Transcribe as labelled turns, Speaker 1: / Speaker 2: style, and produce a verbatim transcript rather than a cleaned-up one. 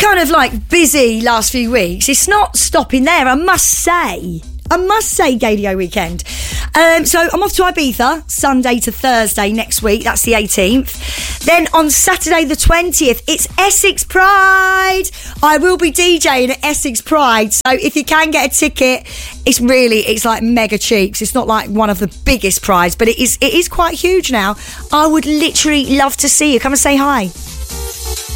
Speaker 1: kind of like busy last few weeks. It's not stopping there, I must say. I must say, Gaydio weekend. Um, so I'm off to Ibiza, Sunday to Thursday next week. That's the eighteenth. Then on Saturday the twentieth, it's Essex Pride. I will be DJing at Essex Pride. So if you can get a ticket, it's really, it's like mega cheap. It's not like one of the biggest prides, but it is, it is quite huge now. I would literally love to see you. Come and say hi.